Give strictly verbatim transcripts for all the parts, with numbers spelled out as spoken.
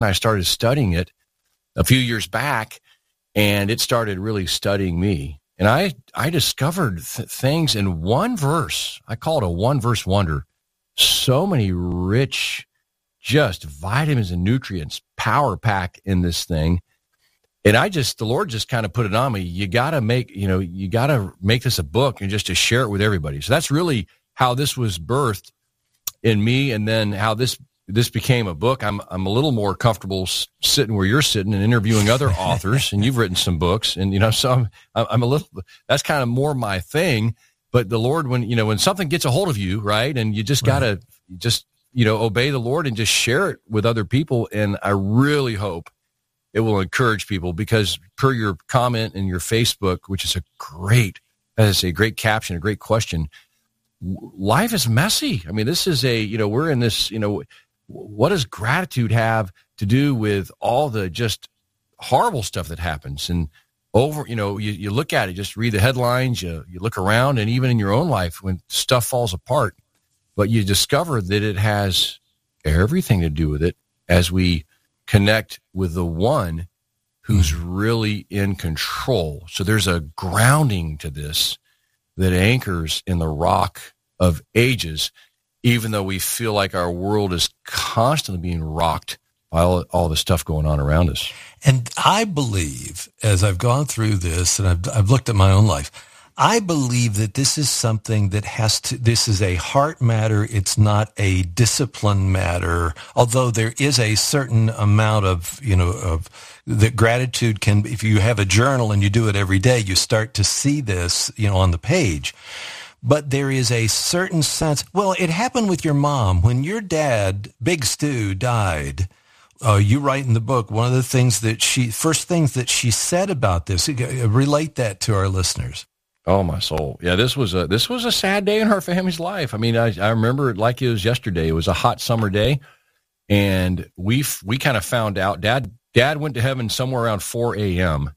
I started studying it a few years back, and it started really studying me. And I, I discovered th- things in one verse. I call it a one-verse wonder. So many rich, just vitamins and nutrients, power pack in this thing. And I just, the Lord just kind of put it on me. You got to make, you know, you got to make this a book and just to share it with everybody. So that's really how this was birthed in me, and then how this this became a book. I'm I'm a little more comfortable sitting where you're sitting and interviewing other authors, and you've written some books, and you know, so I'm I'm a little. That's kind of more my thing. But the Lord, when you know, when something gets a hold of you, right, and you just gotta right. just you know obey the Lord and just share it with other people. And I really hope it will encourage people, because per your comment in your Facebook, which is a great, as I say, a great caption, a great question. Life is messy. I mean, this is a, you know, we're in this, you know, what does gratitude have to do with all the just horrible stuff that happens? And over, you know, you, you look at it, just read the headlines, you, you look around, and even in your own life when stuff falls apart, but you discover that it has everything to do with it as we connect with the one who's really in control. So there's a grounding to this that anchors in the rock of ages, even though we feel like our world is constantly being rocked by all, all the stuff going on around us. And I believe, as I've gone through this and I've, I've looked at my own life, I believe that this is something that has to, this is a heart matter. It's not a discipline matter, although there is a certain amount of, you know, of that gratitude can, if you have a journal and you do it every day, you start to see this, you know, on the page. But there is a certain sense, well, it happened with your mom. When your dad, Big Stu, died, uh, you write in the book, one of the things that she, first things that she said about this, relate that to our listeners. Oh, my soul. Yeah, this was a this was a sad day in her family's life. I mean, I, I remember it like it was yesterday. It was a hot summer day, and we we kind of found out Dad Dad went to heaven somewhere around four a.m.,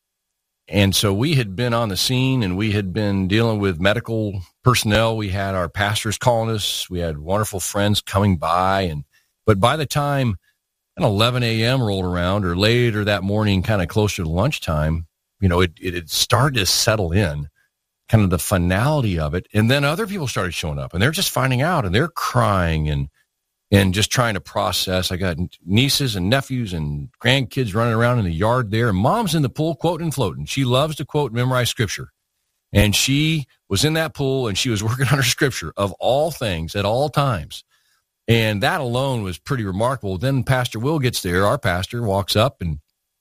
and so we had been on the scene, and we had been dealing with medical personnel. We had our pastors calling us. We had wonderful friends coming by, and but by the time eleven a.m. rolled around, or later that morning, kind of closer to lunchtime, you know, it it had started to settle in, kind of the finality of it. And then other people started showing up, and they're just finding out, and they're crying and and just trying to process. I got nieces and nephews and grandkids running around in the yard there, and Mom's in the pool quoting and floating. She loves to quote and memorize scripture. And she was in that pool, and she was working on her scripture of all things at all times. And that alone was pretty remarkable. Then Pastor Will gets there, our pastor, walks up, and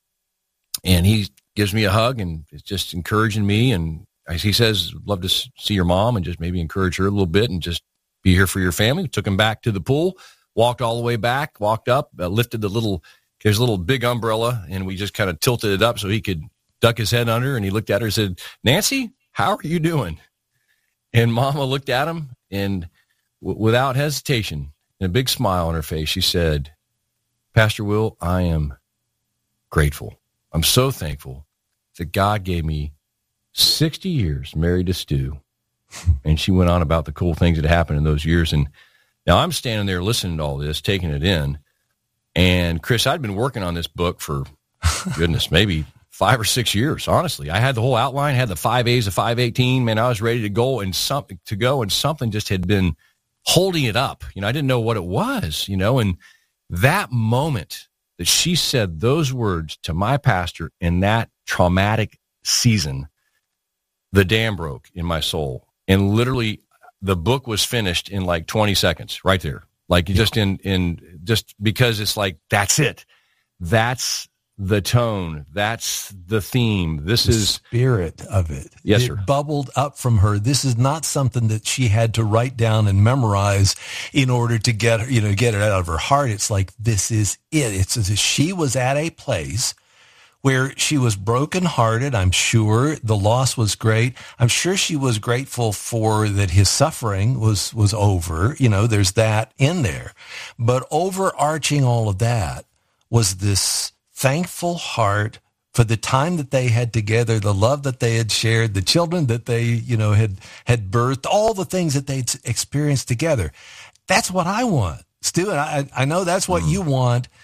and he gives me a hug and is just encouraging me. And as he says, love to see your mom and just maybe encourage her a little bit and just be here for your family. We took him back to the pool, walked all the way back, walked up, uh, lifted the little, there's a little big umbrella, and we just kind of tilted it up so he could duck his head under. And he looked at her and said, "Nancy, how are you doing?" And Mama looked at him, and w- without hesitation and a big smile on her face, she said, "Pastor Will, I am grateful. I'm so thankful that God gave me sixty years married to Stu." And she went on about the cool things that happened in those years. And now I'm standing there listening to all this, taking it in. And Chris, I'd been working on this book for, goodness, maybe five or six years, honestly. I had the whole outline, had the five A's of five eighteen. Man, I was ready to go and something to go, and something just had been holding it up. You know, I didn't know what it was, you know, and that moment that she said those words to my pastor in that traumatic season, the dam broke in my soul. And literally the book was finished in like twenty seconds right there. Like just in, in just because it's like, that's it. That's the tone. That's the theme. This the is spirit of it. Yes, it sir. Bubbled up from her. This is not something that she had to write down and memorize in order to get, you know, get it out of her heart. It's like, this is it. It's as if she was at a place where she was brokenhearted. I'm sure the loss was great. I'm sure she was grateful for that his suffering was, was over. You know, there's that in there. But overarching all of that was this thankful heart for the time that they had together, the love that they had shared, the children that they, you know, had, had birthed, all the things that they'd experienced together. That's what I want, Stu. And I, I know that's what mm. you want.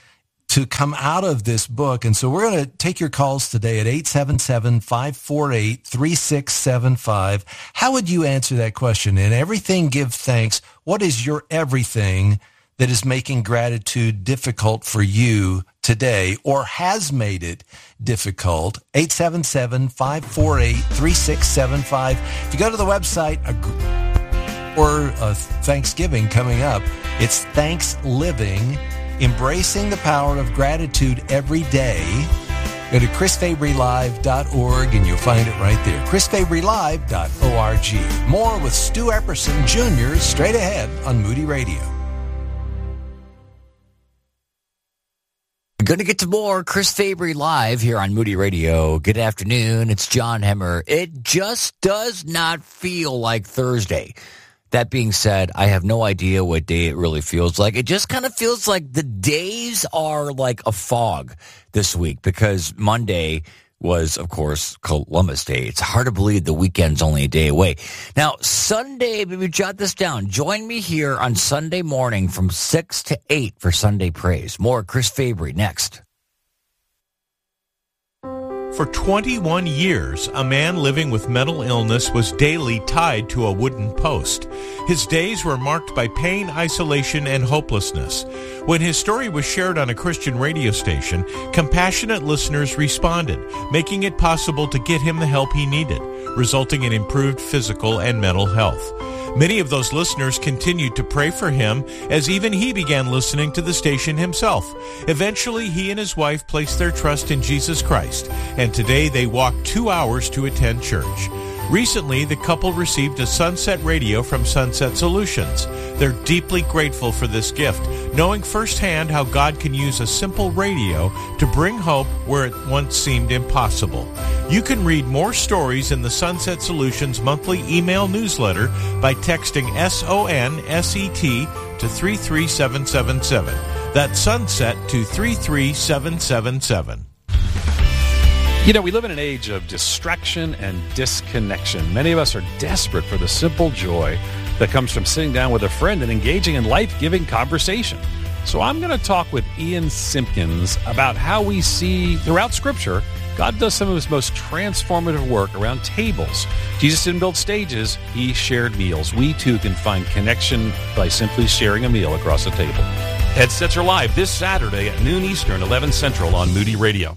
to come out of this book. And so we're going to take your calls today at eight seven seven, five four eight, three six seven five. How would you answer that question? In everything, give thanks. What is your everything that is making gratitude difficult for you today or has made it difficult? eight seven seven, five four eight, three six seven five. If you go to the website, or uh, Thanksgiving coming up, it's Thanks Living, embracing the power of gratitude every day. Go to chris fabry live dot org and you'll find it right there. chris fabry live dot org. More with Stu Epperson Junior straight ahead on Moody Radio. We're going to get to more Chris Fabry Live here on Moody Radio. Good afternoon. It's John Hemmer. It just does not feel like Thursday. That being said, I have no idea what day it really feels like. It just kind of feels like the days are like a fog this week because Monday was, of course, Columbus Day. It's hard to believe the weekend's only a day away. Now, Sunday, maybe jot this down. Join me here on Sunday morning from six to eight for Sunday Praise. More Chris Fabry next. For twenty-one years, a man living with mental illness was daily tied to a wooden post. His days were marked by pain, isolation, and hopelessness. When his story was shared on a Christian radio station, compassionate listeners responded, making it possible to get him the help he needed, resulting in improved physical and mental health. Many of those listeners continued to pray for him as even he began listening to the station himself. Eventually, he and his wife placed their trust in Jesus Christ, and today they walk two hours to attend church. Recently, the couple received a Sunset Radio from Sunset Solutions. They're deeply grateful for this gift, knowing firsthand how God can use a simple radio to bring hope where it once seemed impossible. You can read more stories in the Sunset Solutions monthly email newsletter by texting S O N S E T to three three seven seven seven. That's Sunset to three three seven seven seven. You know, we live in an age of distraction and disconnection. Many of us are desperate for the simple joy that comes from sitting down with a friend and engaging in life-giving conversation. So I'm going to talk with Ian Simpkins about how we see throughout Scripture God does some of his most transformative work around tables. Jesus didn't build stages, he shared meals. We too can find connection by simply sharing a meal across a table. Headsets are live this Saturday at noon Eastern, eleven Central on Moody Radio.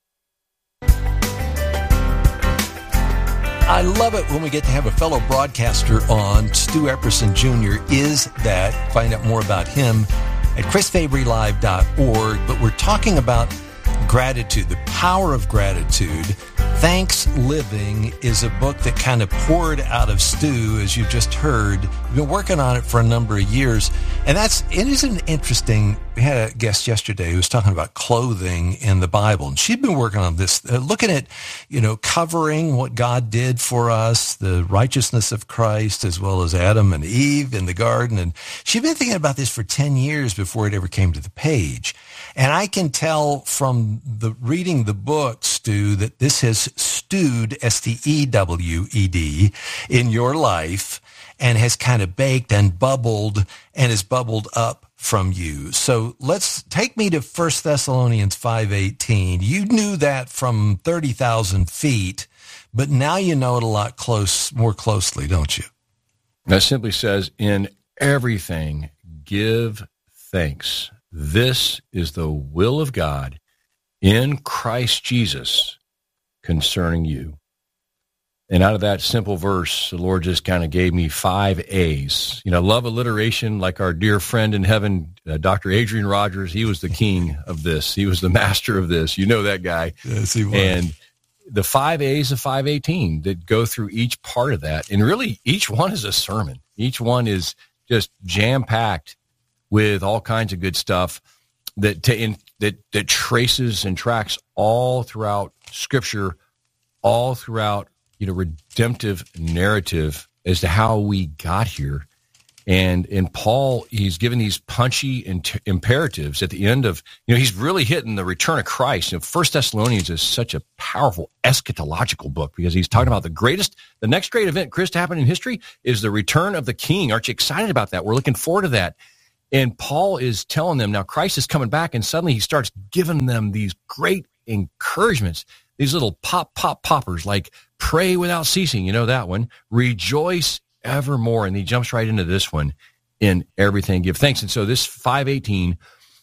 I love it when we get to have a fellow broadcaster on. Stu Epperson Junior is that. Find out more about him at chris fabry live dot org. But we're talking about gratitude, the power of gratitude. Thanks Living is a book that kind of poured out of Stu, as you just heard. We've been working on it for a number of years. And that's, it is an interesting, we had a guest yesterday who was talking about clothing in the Bible. And she'd been working on this, uh, looking at, you know, covering what God did for us, the righteousness of Christ, as well as Adam and Eve in the garden. And she'd been thinking about this for ten years before it ever came to the page. And I can tell from the reading the book, Stu, that this has stewed, S T E W E D, in your life and has kind of baked and bubbled and has bubbled up from you. So let's take me to First Thessalonians five eighteen. You knew that from thirty thousand feet, but now you know it a lot close, more closely, don't you? That simply says, in everything, give thanks. This is the will of God in Christ Jesus concerning you. And out of that simple verse, the Lord just kind of gave me five A's. You know, love alliteration, like our dear friend in heaven, uh, Doctor Adrian Rogers. He was the king of this. He was the master of this. You know that guy. Yes, he was. And the five A's of five eighteen that go through each part of that. And really, each one is a sermon. Each one is just jam-packed with all kinds of good stuff that to, in, that that traces and tracks all throughout Scripture, all throughout, you know, redemptive narrative as to how we got here. And and Paul, he's given these punchy and imperatives at the end of, you know, he's really hitting the return of Christ. You know, First Thessalonians is such a powerful eschatological book because he's talking about the greatest, the next great event, Chris, to happen in history is the return of the King. Aren't you excited about that? We're looking forward to that. And Paul is telling them, now Christ is coming back, and suddenly he starts giving them these great encouragements, these little pop, pop, poppers, like pray without ceasing. You know that one. Rejoice evermore. And he jumps right into this one. In everything, give thanks. And so this five eighteen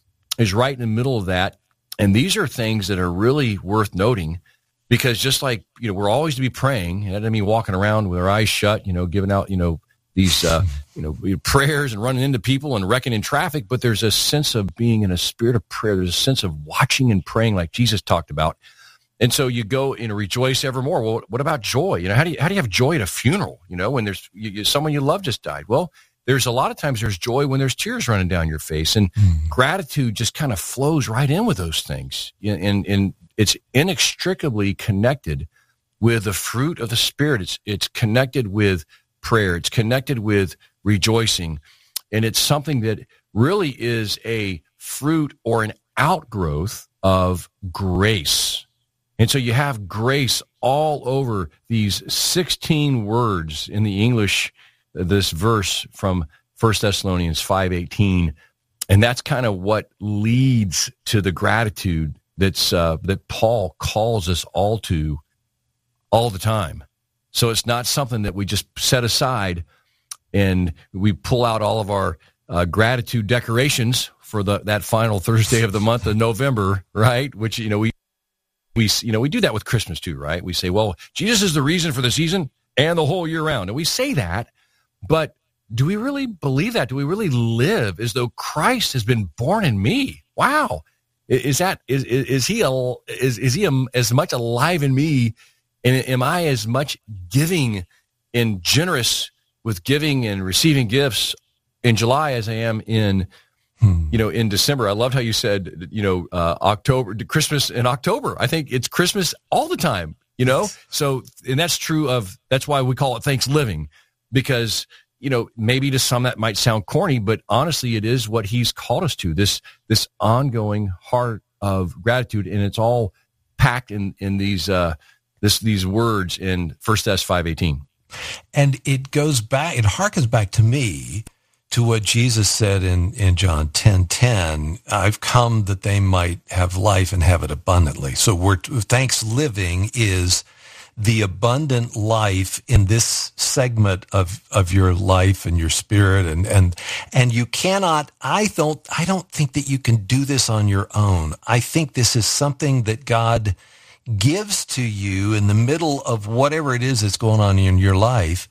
is right in the middle of that. And these are things that are really worth noting, because just like, you know, we're always to be praying. That doesn't mean walking around with our eyes shut, you know, giving out, you know, these, uh, you know, prayers and running into people and wrecking in traffic. But there's a sense of being in a spirit of prayer. There's a sense of watching and praying like Jesus talked about. And so you go and rejoice evermore. Well, what about joy? You know, how do you, how do you have joy at a funeral? You know, when there's you, you, someone you love just died. Well, there's a lot of times there's joy when there's tears running down your face, and mm. gratitude just kind of flows right in with those things. And, and it's inextricably connected with the fruit of the Spirit. It's, it's connected with prayer. It's connected with rejoicing. And it's something that really is a fruit or an outgrowth of grace. And so you have grace all over these sixteen words in the English, this verse from First Thessalonians five eighteen, and that's kind of what leads to the gratitude that's uh, that Paul calls us all to all the time. So it's not something that we just set aside and we pull out all of our uh, gratitude decorations for the that final Thursday of the month of November, right? Which, you know, we we you know we do that with Christmas too, right? We say, well, Jesus is the reason for the season and the whole year round, and we say that. But do we really believe that? Do we really live as though Christ has been born in me? Wow. Is that, is, is he, a, is, is he as much alive in me? And am I as much giving and generous with giving and receiving gifts in July as I am in, hmm. you know, in December? I loved how you said, you know, uh, October, Christmas in October. I think it's Christmas all the time, you know? So, and that's true of, that's why we call it Thanksgiving. Because, you know, maybe to some that might sound corny, but honestly, it is what he's called us to, this this ongoing heart of gratitude. And it's all packed in, in these uh, this these words in First Thess five eighteen. And it goes back, it harkens back to me, to what Jesus said in, in John ten ten, I've come that they might have life and have it abundantly. So we're, thanks living is the abundant life in this segment of, of your life and your spirit. And, and, and you cannot, I don't, I don't think that you can do this on your own. I think this is something that God gives to you in the middle of whatever it is that's going on in your life.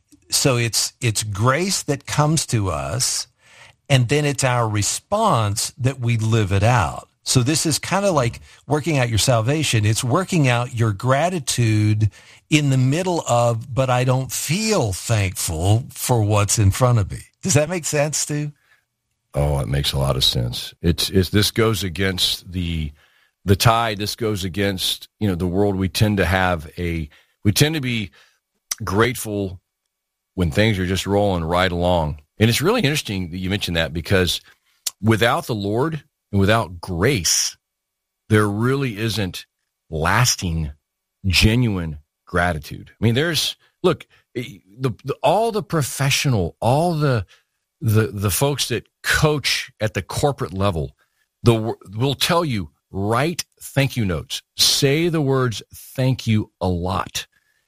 So it's, it's grace that comes to us, and then it's our response that we live it out. So this is kind of like working out your salvation. It's working out your gratitude in the middle of, but I don't feel thankful for what's in front of me. Does that make sense, Stu? Oh, it makes a lot of sense. It's, it's this goes against the the tide. This goes against, you know, the world. We tend to have a, we tend to be grateful when things are just rolling right along. And it's really interesting that you mentioned that, because without the Lord and without grace, there really isn't lasting, genuine gratitude. I mean, there's, look, the, the all the professional, all the the the folks that coach at the corporate level, the will tell you, write thank you notes. Say the words thank you a lot.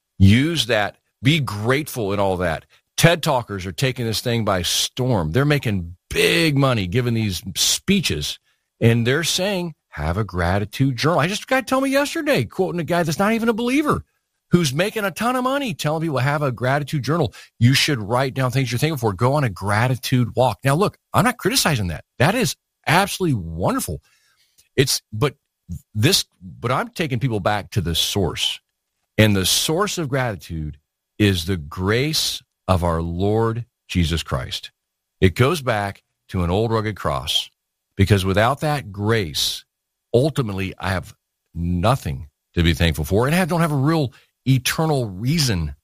Use that. Be grateful and all that. TED Talkers are taking this thing by storm. They're making big money giving these speeches. And they're saying, have a gratitude journal. I just got to tell me yesterday, quoting a guy that's not even a believer, who's making a ton of money, telling people, have a gratitude journal. You should write down things you're thankful for. Go on a gratitude walk. Now, look, I'm not criticizing that. That is absolutely wonderful. It's, but this, but I'm taking people back to the source. And the source of gratitude is the grace of our Lord Jesus Christ. It goes back to an old rugged cross. Because without that grace, ultimately, I have nothing to be thankful for, and I don't have a real eternal reason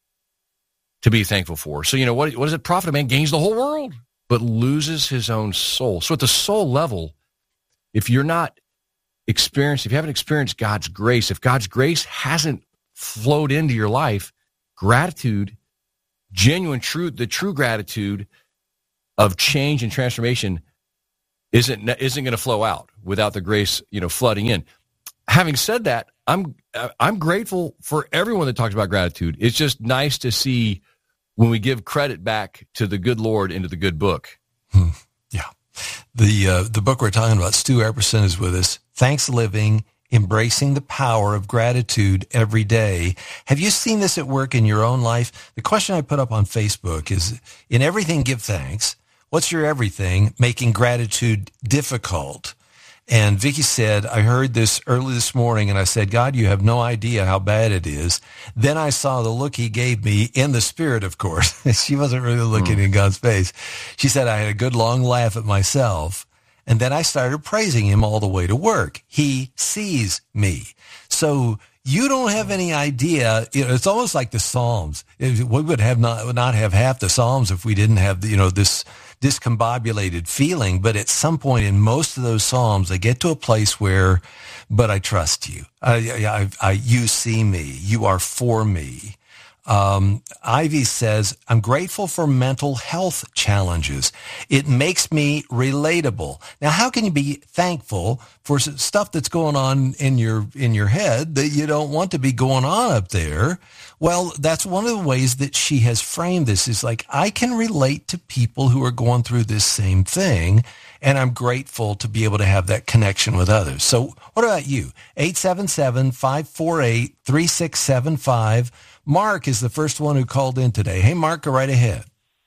to be thankful for. So, you know, what, what does it profit? A man gains the whole world, but loses his own soul. So at the soul level, if you're not experienced, if you haven't experienced God's grace, if God's grace hasn't flowed into your life, gratitude, genuine, true, the true gratitude of change and transformation isn't isn't going to flow out without the grace, you know, flooding in. Having said that, I'm I'm grateful for everyone that talks about gratitude. It's just nice to see when we give credit back to the good Lord and to the good book. Hmm. Yeah. The uh, the book we're talking about, Stu Epperson is with us. Thanks Living, Embracing the Power of Gratitude Every Day. Have you seen this at work in your own life? The question I put up on Facebook is, in everything, give thanks. What's your everything making gratitude difficult? And Vicki said, I heard this early this morning and I said, God, you have no idea how bad it is. Then I saw the look he gave me in the spirit, of course. She wasn't really looking mm. in God's face. She said, I had a good long laugh at myself. And then I started praising him all the way to work. He sees me. So you don't have any idea. You know, it's almost like the Psalms. We would have not, would not have half the Psalms if we didn't have, you know, this discombobulated feeling. But at some point in most of those Psalms, they get to a place where, but I trust you. I, I, I, you see me. You are for me. Um, Ivy says, I'm grateful for mental health challenges. It makes me relatable. Now, how can you be thankful for stuff that's going on in your, in your head that you don't want to be going on up there? Well, that's one of the ways that she has framed this, is like, I can relate to people who are going through this same thing, and I'm grateful to be able to have that connection with others. So what about you? eight seven seven, five four eight, three six seven five. Mark is the first one who called in today. Hey, Mark, go right ahead.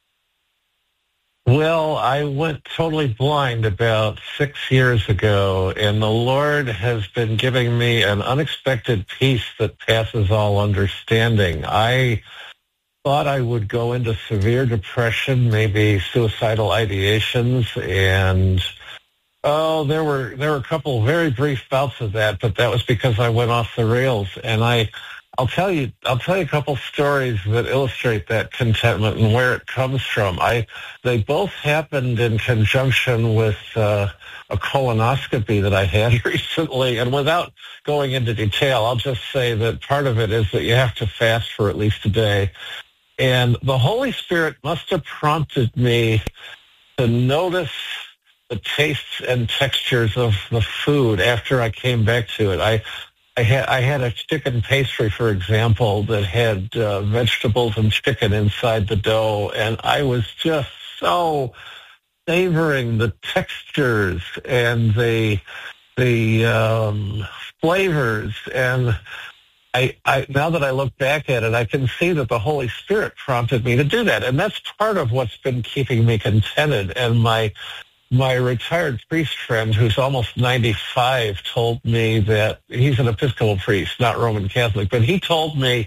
Well, I went totally blind about six years ago, and the Lord has been giving me an unexpected peace that passes all understanding. I thought I would go into severe depression, maybe suicidal ideations, and oh, there were there were a couple very brief bouts of that, but that was because I went off the rails, and I I'll tell you, I'll tell you a couple stories that illustrate that contentment and where it comes from. I, they both happened in conjunction with uh, a colonoscopy that I had recently. And without going into detail, I'll just say that part of it is that you have to fast for at least a day. And the Holy Spirit must have prompted me to notice the tastes and textures of the food after I came back to it. I I had I had a chicken pastry, for example, that had uh, vegetables and chicken inside the dough, and I was just so savoring the textures and the the um, flavors. And I, I now that I look back at it, I can see that the Holy Spirit prompted me to do that, and that's part of what's been keeping me contented. And my My retired priest friend, who's almost ninety-five, told me that he's an Episcopal priest, not Roman Catholic, but he told me,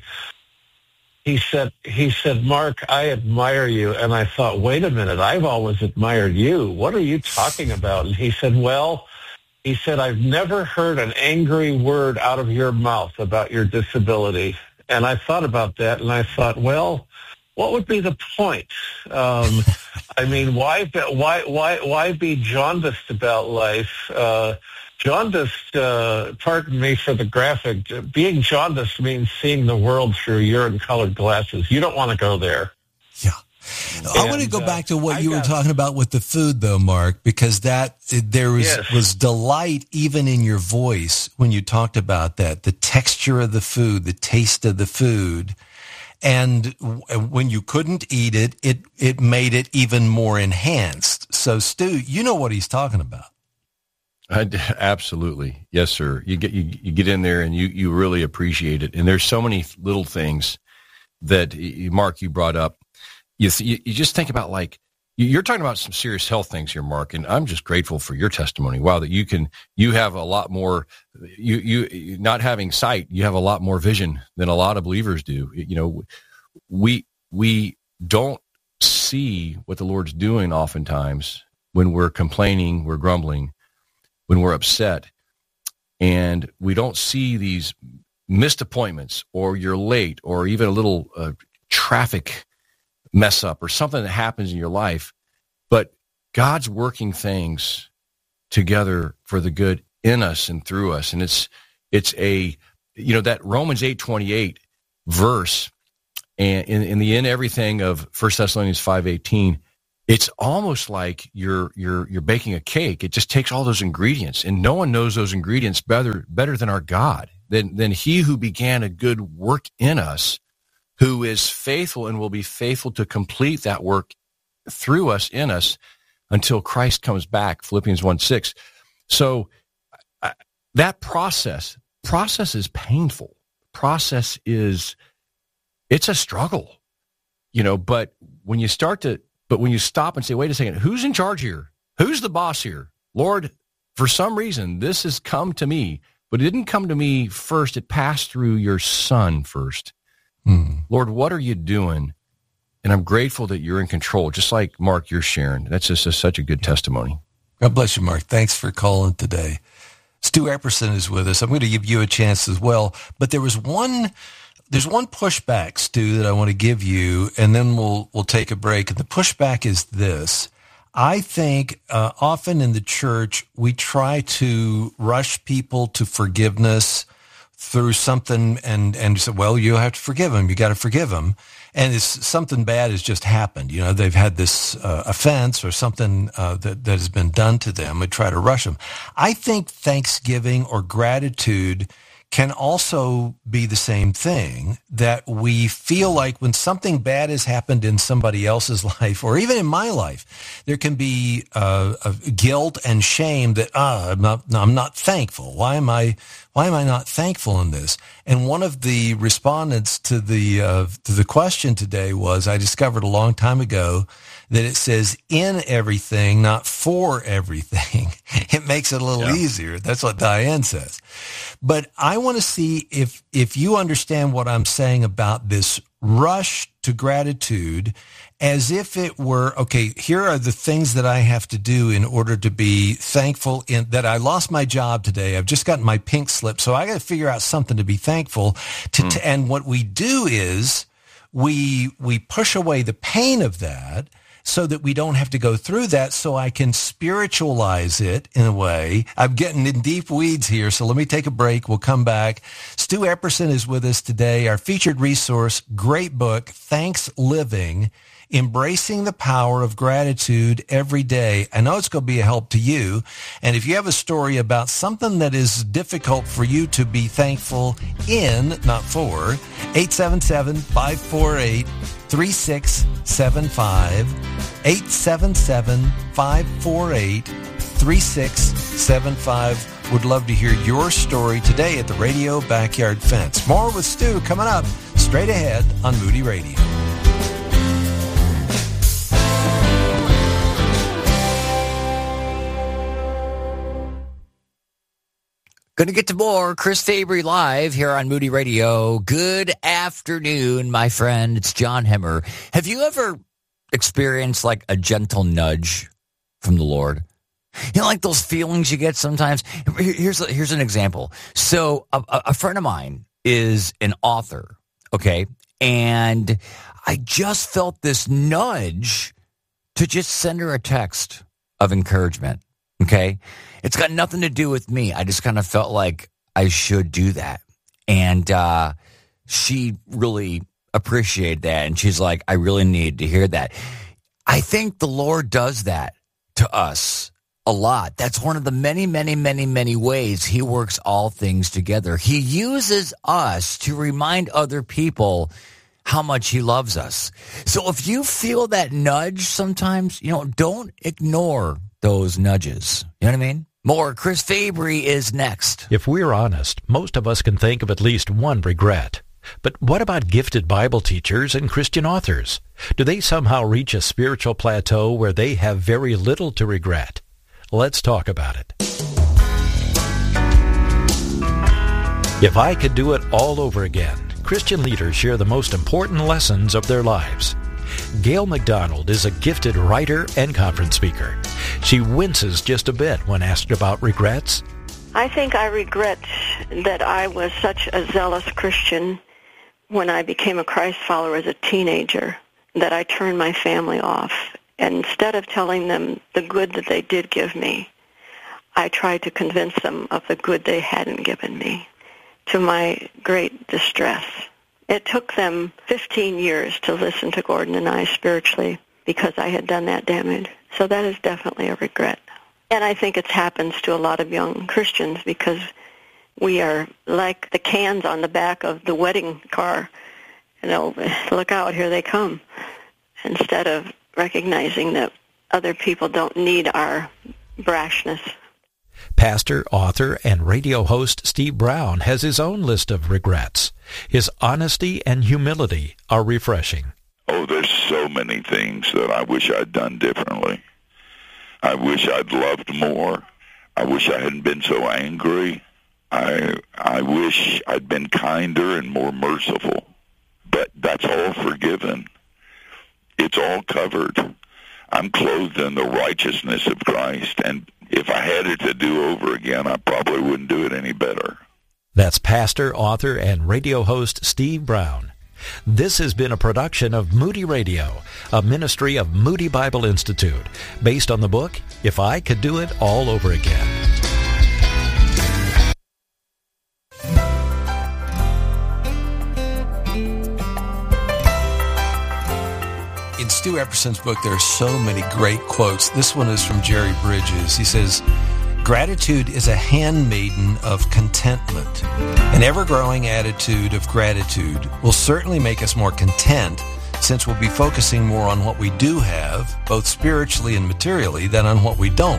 he said, he said, Mark, I admire you. And I thought, wait a minute, I've always admired you. What are you talking about? And he said, well, he said, I've never heard an angry word out of your mouth about your disability. And I thought about that, and I thought, well, what would be the point? Um, I mean, why, why, why, why be jaundiced about life? Uh, jaundiced, uh, pardon me for the graphic, being jaundiced means seeing the world through urine-colored glasses. You don't want to go there. Yeah. And, I want to go uh, back to what I you got, were talking about with the food, though, Mark, because that there was, yes. was delight even in your voice when you talked about that, the texture of the food, the taste of the food. And when you couldn't eat it, it, it made it even more enhanced. So, Stu, you know what he's talking about. I, absolutely. Yes, sir. You get, you, you get in there and you, you really appreciate it. And there's so many little things that, Mark, you brought up. You, you, you just think about, like, you're talking about some serious health things here, Mark, and I'm just grateful for your testimony. Wow, that you can, you have a lot more, you, you, not having sight, you have a lot more vision than a lot of believers do. You know, we, we don't see what the Lord's doing oftentimes when we're complaining, we're grumbling, when we're upset, and we don't see these missed appointments, or you're late, or even a little uh, traffic mess up or something that happens in your life, but God's working things together for the good in us and through us. And it's, it's a, you know, that Romans eight twenty-eight verse, and in, in the in everything of First Thessalonians five eighteen, it's almost like you're you're you're baking a cake. It just takes all those ingredients, and no one knows those ingredients better better than our God, than than He who began a good work in us, who is faithful and will be faithful to complete that work through us, in us, until Christ comes back. Philippians one six. So uh, that process process is painful. Process is it's a struggle, you know. But when you start to But when you stop and say, wait a second, who's in charge here? Who's the boss here? Lord, for some reason, this has come to me, but it didn't come to me first. It passed through your Son first. Hmm. Lord, what are you doing? And I'm grateful that you're in control, just like Mark, you're sharing. That's just a, such a good testimony. God bless you, Mark. Thanks for calling today. Stu Epperson is with us. I'm going to give you a chance as well. But there was one... There's one pushback, Stu, that I want to give you, and then we'll we'll take a break. And the pushback is this. I think uh, often in the church, we try to rush people to forgiveness through something and, and say, well, you have to forgive them. You got to forgive them. And it's something bad has just happened. You know, they've had this uh, offense or something uh, that, that has been done to them. We try to rush them. I think thanksgiving or gratitude can also be the same thing, that we feel like when something bad has happened in somebody else's life, or even in my life, there can be uh, guilt and shame that ah, I'm not, I'm not thankful. Why am I? Why am I not thankful in this? And one of the respondents to the uh, to the question today was, I discovered a long time ago that it says in everything, not for everything. It makes it a little yeah. easier. That's what Diane says. But I want to see if if you understand what I'm saying about this rush to gratitude, as if it were, okay, here are the things that I have to do in order to be thankful in that I lost my job today. I've just gotten my pink slip, so I got to figure out something to be thankful to. Mm. to and what we do is we we push away the pain of that, so that we don't have to go through that, so I can spiritualize it in a way. I'm getting in deep weeds here, so let me take a break. We'll come back. Stu Epperson is with us today. Our featured resource, great book, Thanks Living, Embracing the Power of Gratitude Every Day. I know it's going to be a help to you. And if you have a story about something that is difficult for you to be thankful in, not for, eight seven seven, five four eight, three six seven five, eight seven seven, five four eight, three six seven five. Would love to hear your story today at the Radio Backyard Fence. More with Stu coming up straight ahead on Moody Radio. Going to get to more Chris Fabry live here on Moody Radio. Good afternoon, my friend. It's John Hemmer. Have you ever experienced like a gentle nudge from the Lord? You know, like those feelings you get sometimes. Here's a, here's an example. So a, a friend of mine is an author, okay? And I just felt this nudge to just send her a text of encouragement, okay? It's got nothing to do with me. I just kind of felt like I should do that. And uh, she really appreciated that. And she's like, I really need to hear that. I think the Lord does that to us a lot. That's one of the many, many, many, many ways he works all things together. He uses us to remind other people how much he loves us. So if you feel that nudge sometimes, you know, don't ignore those nudges. You know what I mean? More Chris Fabry is next. If we're honest, most of us can think of at least one regret. But what about gifted Bible teachers and Christian authors? Do they somehow reach a spiritual plateau where they have very little to regret? Let's talk about it. If I could do it all over again, Christian leaders share the most important lessons of their lives. Gail McDonald is a gifted writer and conference speaker. She winces just a bit when asked about regrets. I think I regret that I was such a zealous Christian when I became a Christ follower as a teenager, that I turned my family off. And instead of telling them the good that they did give me, I tried to convince them of the good they hadn't given me, to my great distress. It took them fifteen years to listen to Gordon and I spiritually, because I had done that damage. So that is definitely a regret. And I think it happens to a lot of young Christians because we are like the cans on the back of the wedding car. You know, look out, here they come. Instead of recognizing that other people don't need our brashness. Pastor, author, and radio host Steve Brown has his own list of regrets. His honesty and humility are refreshing. Oh, there's so many things that I wish I'd done differently. I wish I'd loved more. I wish I hadn't been so angry. I I wish I'd been kinder and more merciful. But that's all forgiven. It's all covered. I'm clothed in the righteousness of Christ, and if I had it to do over again, I probably wouldn't do it any better. That's pastor, author, and radio host Steve Brown. This has been a production of Moody Radio, a ministry of Moody Bible Institute, based on the book, If I Could Do It All Over Again. In Stu Epperson's book, there are so many great quotes. This one is from Jerry Bridges. He says, "Gratitude is a handmaiden of contentment. An ever-growing attitude of gratitude will certainly make us more content, since we'll be focusing more on what we do have, both spiritually and materially, than on what we don't.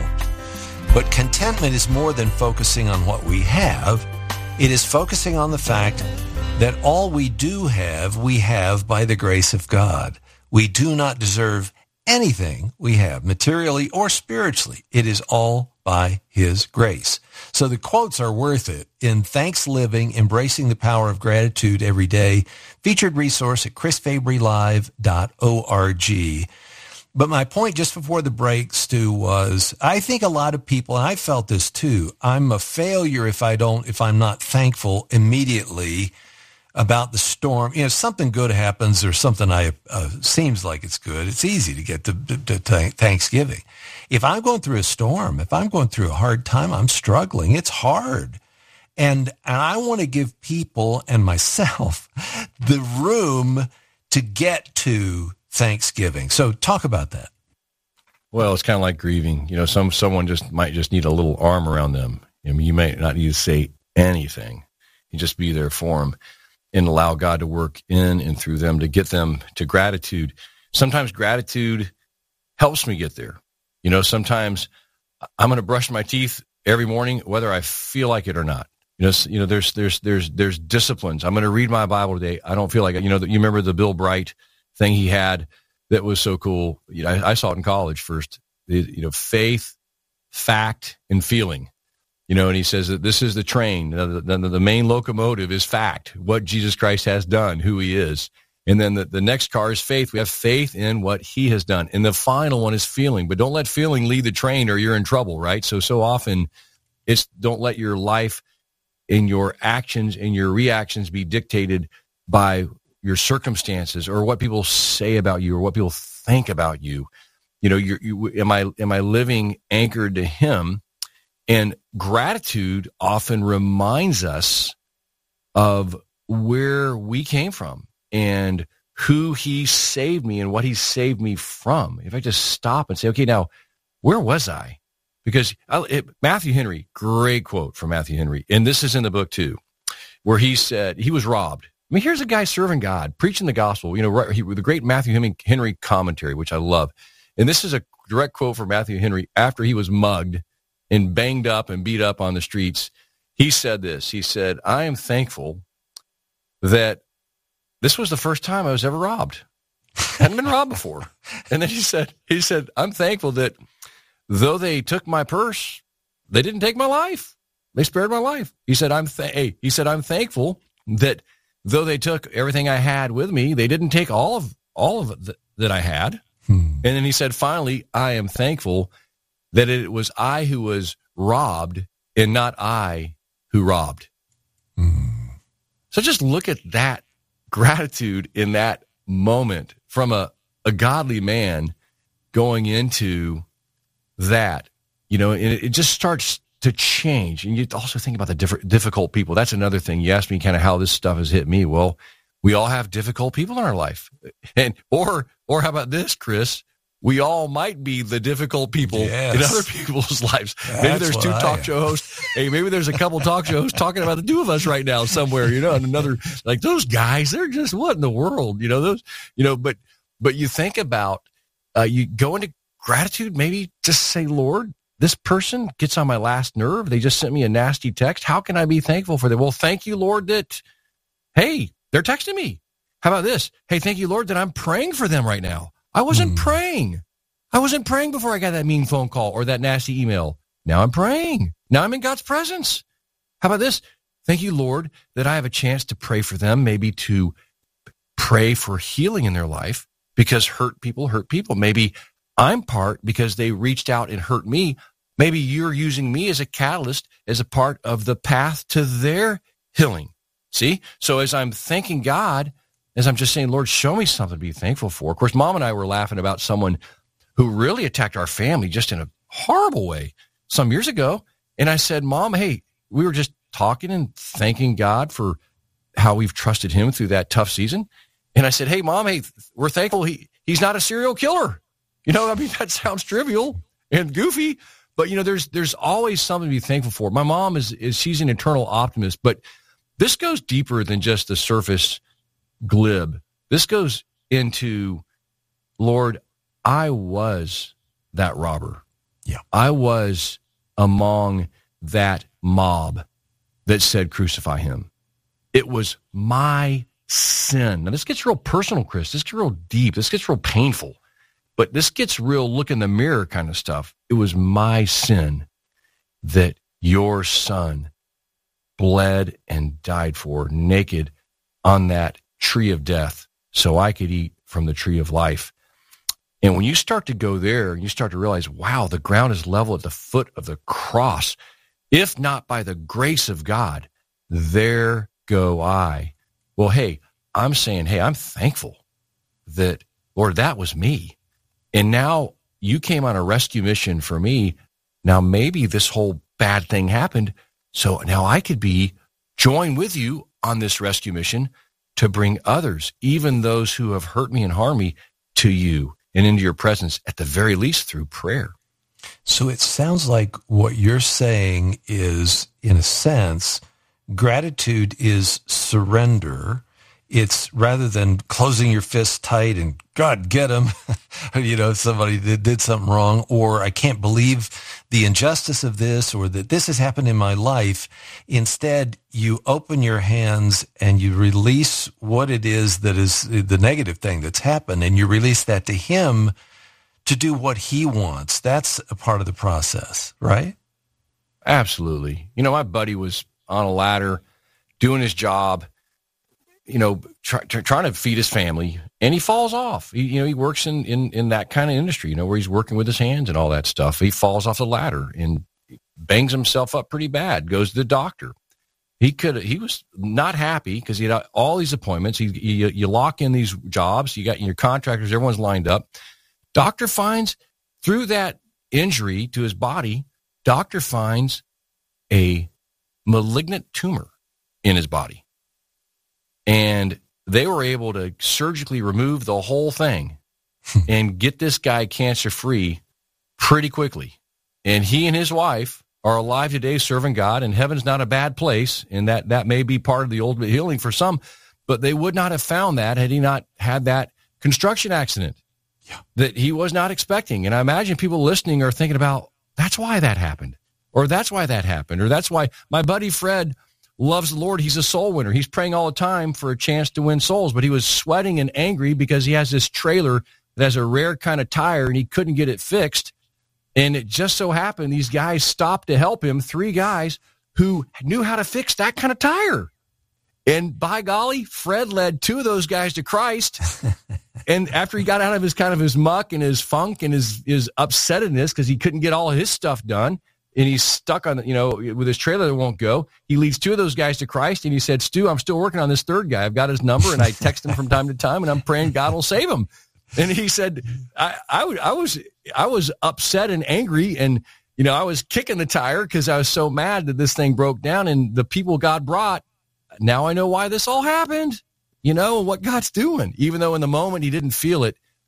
But contentment is more than focusing on what we have. It is focusing on the fact that all we do have, we have by the grace of God. We do not deserve anything we have, materially or spiritually. It is all by His grace." So the quotes are worth it. In Thanks Living, Embracing the Power of Gratitude Every Day, featured resource at chris fabry live dot org. But my point just before the break, Stu, was I think a lot of people, and I felt this too, I'm a failure if I don't, if I'm not thankful immediately about the storm. You know, something good happens or something I uh, seems like it's good. It's easy to get to, to, to Thanksgiving. If I'm going through a storm, if I'm going through a hard time, I'm struggling. It's hard. And, and I want to give people and myself the room to get to Thanksgiving. So talk about that. Well, it's kind of like grieving. You know, some someone just might just need a little arm around them. I mean, you might not need to say anything. You just be there for them and allow God to work in and through them to get them to gratitude. Sometimes gratitude helps me get there. You know, sometimes I'm going to brush my teeth every morning, whether I feel like it or not. You know, you know, there's there's there's there's disciplines. I'm going to read my Bible today. I don't feel like it. You know, you remember the Bill Bright thing he had that was so cool. You know, I, I saw it in college first. You know, faith, fact, and feeling. You know, and he says that this is the train. The, the, the main locomotive is fact, what Jesus Christ has done, who He is. And then the, the next car is faith. We have faith in what He has done. And the final one is feeling. But don't let feeling lead the train or you're in trouble, right? So, so often it's don't let your life and your actions and your reactions be dictated by your circumstances or what people say about you or what people think about you. You know, you're, you, am I am I living anchored to Him? And gratitude often reminds us of where we came from and who He saved me and what He saved me from. If I just stop and say, okay, now, where was I? Because I, it, Matthew Henry, great quote from Matthew Henry, and this is in the book too, where he said he was robbed. I mean, here's a guy serving God, preaching the gospel, you know, he, the great Matthew Henry commentary, which I love. And this is a direct quote from Matthew Henry after he was mugged and banged up and beat up on the streets. He said this, he said, "I am thankful that this was the first time I was ever robbed. I hadn't been robbed before." And then he said, he said, "I'm thankful that though they took my purse, they didn't take my life. They spared my life." He said, I'm th- hey, he said, "I'm thankful that though they took everything I had with me, they didn't take all of, all of it th- that I had." Hmm. And then he said, "Finally, I am thankful that it was I who was robbed and not I who robbed." Mm. So just look at that gratitude in that moment from a, a godly man going into that, you know, and it, it just starts to change. And you also think about the different, difficult people. That's another thing. You asked me kind of how this stuff has hit me. Well, we all have difficult people in our life. And, or, or how about this, Chris? we all might be the difficult people yes. in other people's lives. That's maybe there's two I talk am. show hosts. Hey, maybe there's a couple talk show hosts talking about the two of us right now somewhere, you know, and another, like those guys, they're just, what in the world, you know, those, you know, but, but you think about, uh, you go into gratitude, maybe just say, Lord, this person gets on my last nerve. They just sent me a nasty text. How can I be thankful for them? Well, thank you, Lord, that, hey, they're texting me. How about this? Hey, thank you, Lord, that I'm praying for them right now. I wasn't mm. praying. I wasn't praying before I got that mean phone call or that nasty email. Now I'm praying. Now I'm in God's presence. How about this? Thank you, Lord, that I have a chance to pray for them, maybe to pray for healing in their life, because hurt people hurt people. Maybe I'm part because they reached out and hurt me. Maybe you're using me as a catalyst, as a part of the path to their healing. See? So as I'm thanking God, as I'm just saying, Lord, show me something to be thankful for. Of course, Mom and I were laughing about someone who really attacked our family just in a horrible way some years ago. And I said, Mom, hey, we were just talking and thanking God for how we've trusted him through that tough season. And I said, hey, Mom, hey, we're thankful he, he's not a serial killer. You know, I mean, that sounds trivial and goofy, but, you know, there's there's always something to be thankful for. My mom is, is she's an eternal optimist, but this goes deeper than just the surface glib. This goes into, Lord, I was that robber. Yeah. I was among that mob that said, crucify him. It was my sin. Now, this gets real personal, Chris. This gets real deep. This gets real painful. But this gets real look in the mirror kind of stuff. It was my sin that your son bled and died for naked on that tree of death so I could eat from the tree of life. And when you start to go there, you start to realize, wow, the ground is level at the foot of the cross. If not by the grace of God, there go I. Well, hey, I'm saying, hey, I'm thankful that, Lord, that was me. And now you came on a rescue mission for me. Now maybe this whole bad thing happened, so now I could be joined with you on this rescue mission to bring others, even those who have hurt me and harmed me, to you and into your presence, at the very least through prayer. So it sounds like what you're saying is, in a sense, gratitude is surrender. It's rather than closing your fist tight and, God, get him, you know, somebody that did something wrong, or I can't believe the injustice of this, or that this has happened in my life. Instead, you open your hands and you release what it is that is the negative thing that's happened, and you release that to him to do what he wants. That's a part of the process, right? Absolutely. You know, my buddy was on a ladder doing his job, you know, try, try, trying to feed his family, and he falls off. He, you know, he works in, in, in that kind of industry, you know, where he's working with his hands and all that stuff. He falls off the ladder and bangs himself up pretty bad, goes to the doctor. He could, he was not happy because he had all these appointments. He, he, you lock in these jobs, you got your contractors, everyone's lined up. Doctor finds, through that injury to his body, doctor finds a malignant tumor in his body. And they were able to surgically remove the whole thing and get this guy cancer-free pretty quickly. And he and his wife are alive today serving God, and heaven's not a bad place, and that, that may be part of the ultimate healing for some, but they would not have found that had he not had that construction accident yeah. that he was not expecting. And I imagine people listening are thinking about, that's why that happened, or that's why that happened, or that's why my buddy Fred loves the Lord. He's a soul winner. He's praying all the time for a chance to win souls, but he was sweating and angry because he has this trailer that has a rare kind of tire and he couldn't get it fixed. And it just so happened these guys stopped to help him, three guys who knew how to fix that kind of tire. And by golly, Fred led two of those guys to Christ. And after he got out of his kind of his muck and his funk and his, his upsetness because he couldn't get all of his stuff done, and he's stuck on, you know, with his trailer that won't go. He leads two of those guys to Christ, and he said, Stu, I'm still working on this third guy. I've got his number, and I text him from time to time, and I'm praying God will save him. And he said, I, I, I was I was upset and angry, and, you know, I was kicking the tire because I was so mad that this thing broke down, and the people God brought, now I know why this all happened, you know, and what God's doing, even though in the moment he didn't feel it.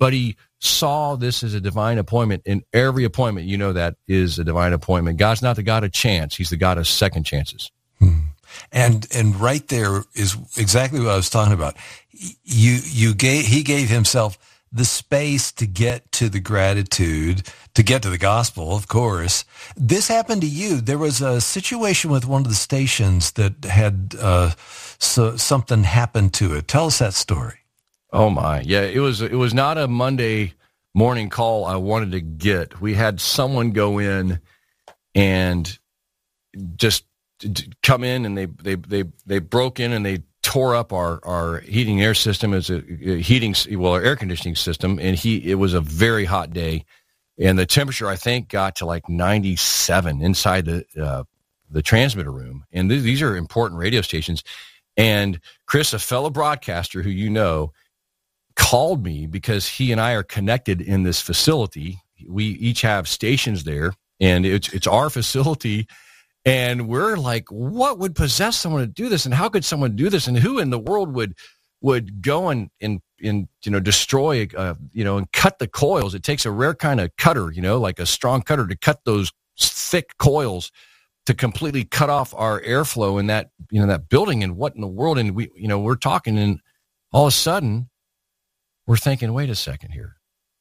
but he saw this as a divine appointment. In every appointment, you know, that is a divine appointment. God's not the God of chance. He's the God of second chances. Hmm. And and right there is exactly what I was talking about. You you gave he gave himself the space to get to the gratitude, to get to the gospel, of course. This happened to you. There was a situation with one of the stations that had uh, so, something happen to it. Tell us that story. Oh my, yeah, it was it was not a Monday morning call I wanted to get. We had someone go in and just come in, and they they they they broke in and they tore up our our heating and air system as a, a heating well our air conditioning system, and he it was a very hot day, and the temperature I think got to like ninety-seven inside the uh, the transmitter room, and th- these are important radio stations. And Chris, a fellow broadcaster who you know, called me because he and I are connected in this facility. We each have stations there, and it's it's our facility. And we're like, what would possess someone to do this? And how could someone do this? And who in the world would would go and, and, and you know, destroy, uh, you know, and cut the coils? It takes a rare kind of cutter, you know, like a strong cutter to cut those thick coils to completely cut off our airflow in that, you know, that building. And what in the world? And we, you know, we're talking, and all of a sudden we're thinking, wait a second here.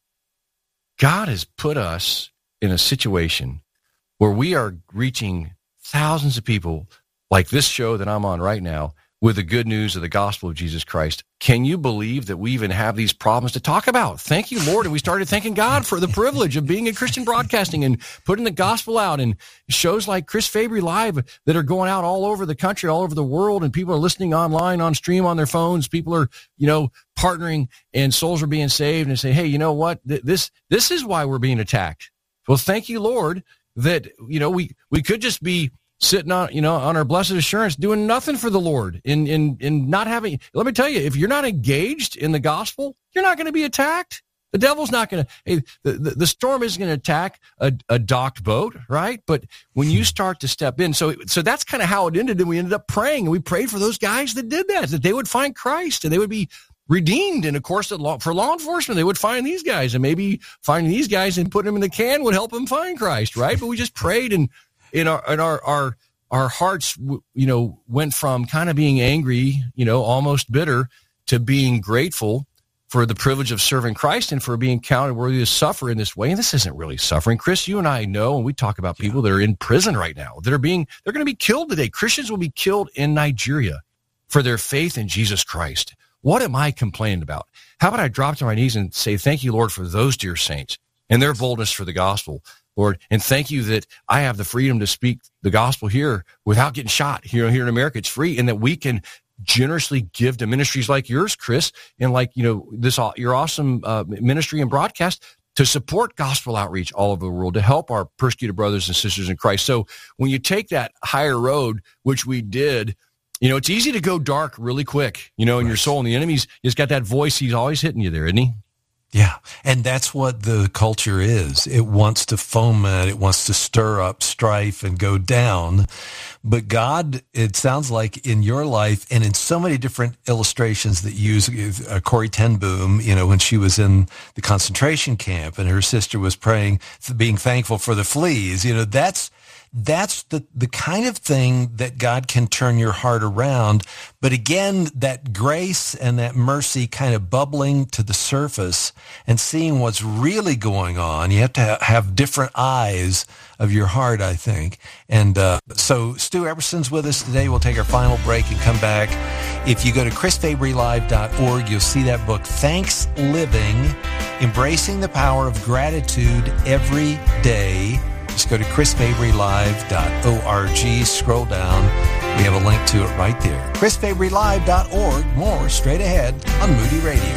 God has put us in a situation where we are reaching thousands of people like this show that I'm on right now with the good news of the gospel of Jesus Christ. Can you believe that we even have these problems to talk about? Thank you, Lord. And we started thanking God for the privilege of being in Christian broadcasting and putting the gospel out, and shows like Chris Fabry Live that are going out all over the country, all over the world, and people are listening online, on stream, on their phones. People are, you know, partnering, and souls are being saved, and say, hey, you know what? This, this is why we're being attacked. Well, thank you, Lord, that, you know, we, we could just be sitting on, you know, on our blessed assurance, doing nothing for the Lord, in, in, in not having, let me tell you, if you're not engaged in the gospel, you're not going to be attacked. The devil's not going to, hey, the, the, the storm isn't going to attack a, a docked boat, right? But when you start to step in, so, so that's kind of how it ended. And we ended up praying, and we prayed for those guys that did that, that they would find Christ and they would be redeemed. And of course, for law enforcement, they would find these guys, and maybe finding these guys and putting them in the can would help them find Christ, right? But we just prayed, and in our, in our, our, our hearts, you know, went from kind of being angry, you know, almost bitter, to being grateful for the privilege of serving Christ and for being counted worthy to suffer in this way. And this isn't really suffering. Chris, you and I know, and we talk about people that are in prison right now, that are being, they're going to be killed today. Christians will be killed in Nigeria for their faith in Jesus Christ. What am I complaining about? How about I drop to my knees and say, thank you, Lord, for those dear saints and their boldness for the gospel, Lord. And thank you that I have the freedom to speak the gospel here without getting shot. Here, here in America, it's free, and that we can generously give to ministries like yours, Chris, and like, you know, this, your awesome uh, ministry and broadcast to support gospel outreach all over the world, to help our persecuted brothers and sisters in Christ. So when you take that higher road, which we did, you know, it's easy to go dark really quick, you know, in right. your soul, and the enemy's just got that voice. He's always hitting you there, isn't he? Yeah, and that's what the culture is. It wants to foment, it wants to stir up strife and go down. But God, it sounds like in your life and in so many different illustrations that use uh, Corrie ten Boom, you know, when she was in the concentration camp and her sister was praying, being thankful for the fleas, you know, that's That's the, the kind of thing that God can turn your heart around. But again, that grace and that mercy kind of bubbling to the surface and seeing what's really going on. You have to ha- have different eyes of your heart, I think. And uh, so Stu Eberson's with us today. We'll take our final break and come back. If you go to chris fabry live dot org, you'll see that book, Thanks Living, Embracing the Power of Gratitude Every Day. Just go to chris fabry live dot org, scroll down. We have a link to it right there. chris fabry live dot org. More straight ahead on Moody Radio.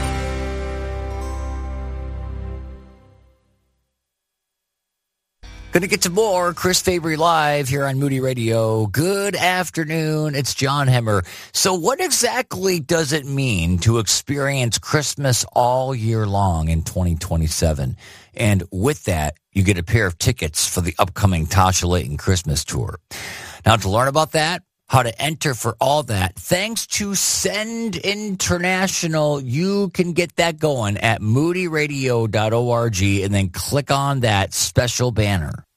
Going to get to more Chris Fabry Live here on Moody Radio. Good afternoon. It's John Hemmer. So what exactly does it mean to experience Christmas all year long in twenty twenty-seven? And with that, you get a pair of tickets for the upcoming Tasha Layton Christmas tour. Now, to learn about that, how to enter for all that. Thanks to Send International, you can get that going at moody radio dot org and then click on that special banner.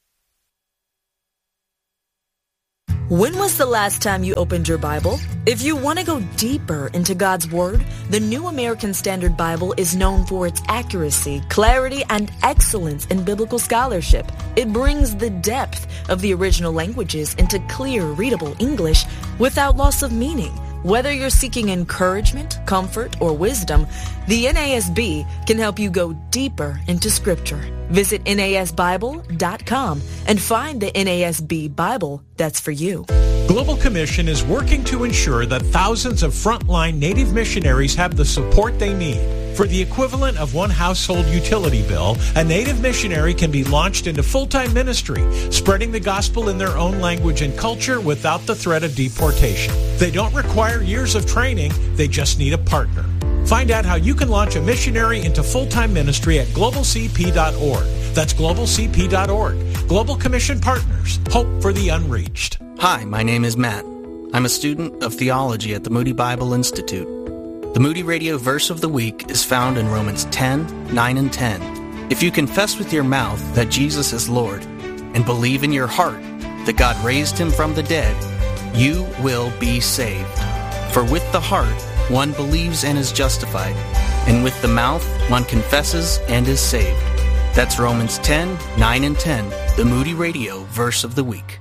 When was the last time you opened your Bible? If you want to go deeper into God's Word, the New American Standard Bible is known for its accuracy, clarity, and excellence in biblical scholarship. It brings the depth of the original languages into clear, readable English without loss of meaning. Whether you're seeking encouragement, comfort, or wisdom, the N A S B can help you go deeper into Scripture. Visit N A S Bible dot com and find the N A S B Bible that's for you. Global Commission is working to ensure that thousands of frontline Native missionaries have the support they need. For the equivalent of one household utility bill, a Native missionary can be launched into full-time ministry, spreading the gospel in their own language and culture without the threat of deportation. They don't require years of training, they just need a partner. Find out how you can launch a missionary into full-time ministry at global c p dot org. That's global c p dot org. Global Commission Partners. Hope for the unreached. Hi, my name is Matt. I'm a student of theology at the Moody Bible Institute. The Moody Radio Verse of the Week is found in Romans ten, nine, and ten. If you confess with your mouth that Jesus is Lord and believe in your heart that God raised him from the dead, you will be saved. For with the heart one believes and is justified, and with the mouth one confesses and is saved. That's Romans ten, nine, and ten, the Moody Radio Verse of the Week.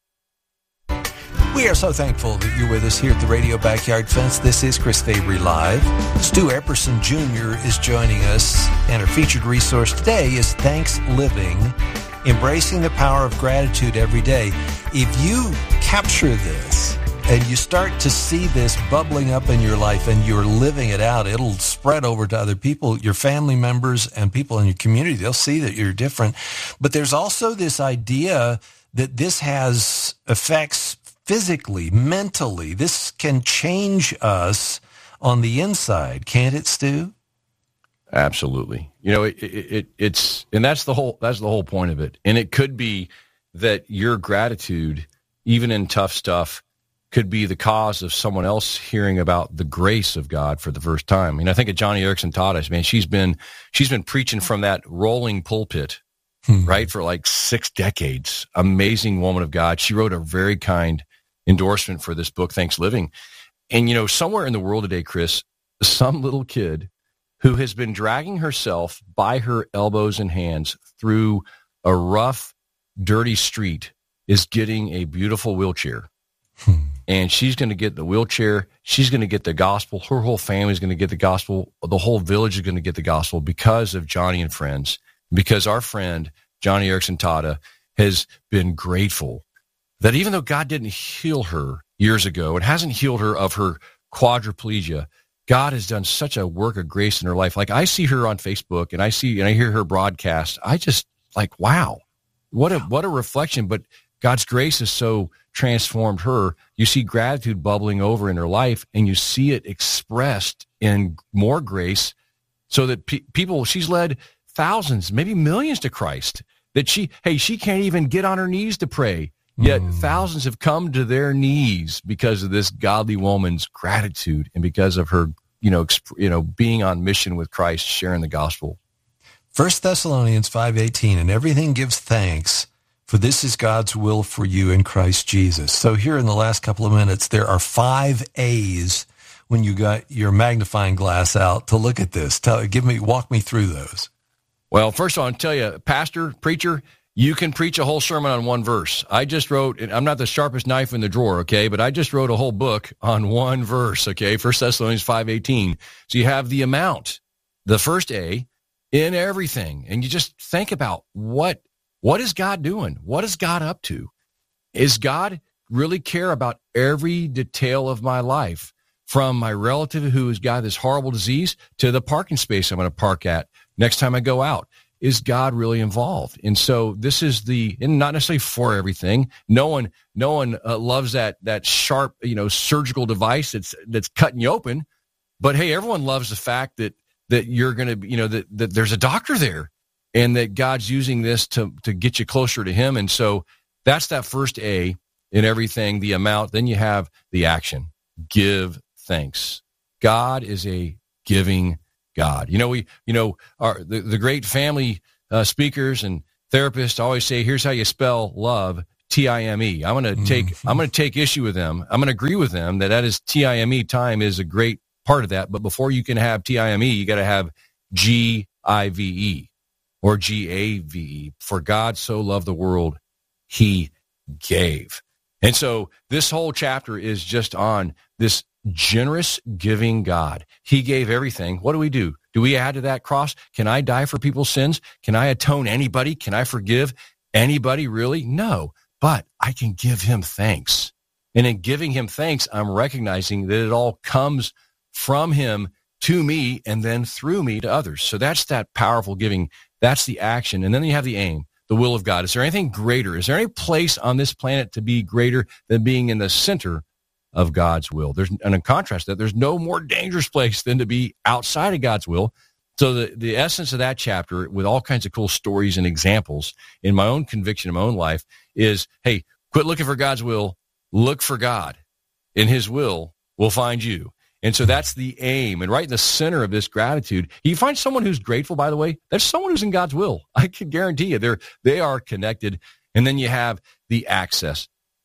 We are so thankful that you're with us here at the Radio Backyard Fence. This is Chris Fabry Live. Stu Epperson Junior is joining us, and our featured resource today is Thanks Living, Embracing the Power of Gratitude Every Day. If you capture this and you start to see this bubbling up in your life and you're living it out, it'll spread over to other people, your family members and people in your community. They'll see that you're different. But there's also this idea that this has effects physically, mentally. This can change us on the inside, can't it, Stu? Absolutely. You know, it, it, it it's, and that's the whole, that's the whole point of it. And it could be that your gratitude, even in tough stuff, could be the cause of someone else hearing about the grace of God for the first time. I mean, I think of Johnny Erickson taught us, man, she's been, she's been preaching from that rolling pulpit, hmm. right, for like six decades. Amazing woman of God. She wrote a very kind endorsement for this book, Thanks Living. And, you know, somewhere in the world today, Chris, some little kid who has been dragging herself by her elbows and hands through a rough, dirty street is getting a beautiful wheelchair. Hmm. And she's going to get the wheelchair. She's going to get the gospel. Her whole family is going to get the gospel. The whole village is going to get the gospel because of Johnny and friends, because our friend, Johnny Erickson Tada, has been grateful that even though God didn't heal her years ago, it hasn't healed her of her quadriplegia, God has done such a work of grace in her life. Like I see her on Facebook and I see and I hear her broadcast. I just like, wow, what a what a reflection. But God's grace has so transformed her. You see gratitude bubbling over in her life, and you see it expressed in more grace, so that pe- people, she's led thousands, maybe millions to Christ. That she, hey, she can't even get on her knees to pray. Yet mm. thousands have come to their knees because of this godly woman's gratitude and because of her, you know, exp- you know, being on mission with Christ, sharing the gospel. First Thessalonians five eighteen, and everything gives thanks, for this is God's will for you in Christ Jesus. So here in the last couple of minutes, there are five A's when you got your magnifying glass out to look at this. Tell, give me, walk me through those. Well, first of all, I'll tell you, pastor, preacher, you can preach a whole sermon on one verse. I just wrote, and I'm not the sharpest knife in the drawer, okay, but I just wrote a whole book on one verse, okay, First Thessalonians five eighteen. So you have the amount, the first A, in everything. And you just think about what what is God doing? What is God up to? Is God really care about every detail of my life, from my relative who has got this horrible disease to the parking space I'm going to park at next time I go out? Is God really involved? And so this is the, and not necessarily for everything. No one, no one uh, loves that that sharp, you know, surgical device that's that's cutting you open. But hey, everyone loves the fact that that you're going to, you know, that that there's a doctor there, and that God's using this to to get you closer to Him. And so that's that first A. in everything, the amount, then you have the action. Give thanks. God is a giving God. You know, we, you know, our, the, the great family uh, speakers and therapists always say, here's how you spell love, T I M E. I'm going to take, mm-hmm. I'm going to take issue with them. I'm going to agree with them that that is T I M E. Time is a great part of that. But before you can have T I M E, you got to have G I V E or G A V E. For God so loved the world, he gave. And so this whole chapter is just on this generous giving God. He gave everything. What do we do? Do we add to that cross? Can I die for people's sins? Can I atone anybody? Can I forgive anybody really? No, but I can give him thanks. And in giving him thanks, I'm recognizing that it all comes from him to me and then through me to others. So that's that powerful giving. That's the action. And then you have the aim, the will of God. Is there anything greater? Is there any place on this planet to be greater than being in the center of God's will? There's, and in contrast to that, there's no more dangerous place than to be outside of God's will. So the, the essence of that chapter, with all kinds of cool stories and examples in my own conviction in my own life, is, hey, quit looking for God's will, look for God, and his will will find you. And so that's the aim. And right in the center of this gratitude, you find someone who's grateful, by the way, that's someone who's in God's will. I can guarantee you they're, they are connected. And then you have the access.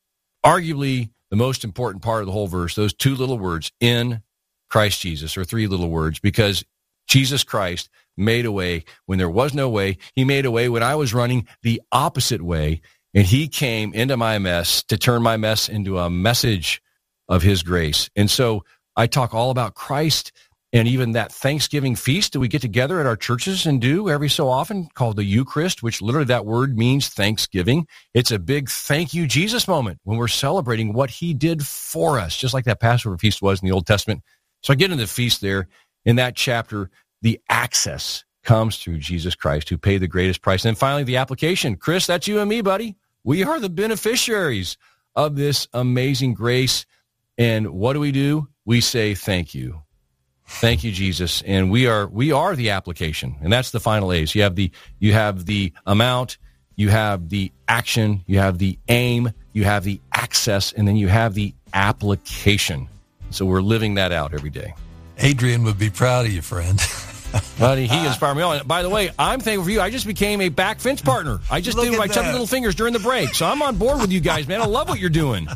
Arguably the most important part of the whole verse, those two little words, in Christ Jesus, or three little words, because Jesus Christ made a way when there was no way. He made a way when I was running the opposite way, and he came into my mess to turn my mess into a message of his grace. And so I talk all about Christ, and even that Thanksgiving feast that we get together at our churches and do every so often, called the Eucharist, which literally that word means thanksgiving. It's a big thank you, Jesus moment when we're celebrating what he did for us, just like that Passover feast was in the Old Testament. So I get into the feast there. In that chapter, the access comes through Jesus Christ, who paid the greatest price. And then finally, the application. Chris, that's you and me, buddy. We are the beneficiaries of this amazing grace. And what do we do? We say thank you. Thank you, Jesus. And we are we are the application. And that's the final A's. You have the you have the amount, you have the action, you have the aim, you have the access, and then you have the application. So we're living that out every day. Adrian would be proud of you, friend. Buddy, he inspired me on. By the way, I'm thankful for you. I just became a back fence partner. I just Look did my that. chubby little fingers during the break. So I'm on board with you guys, man. I love what you're doing.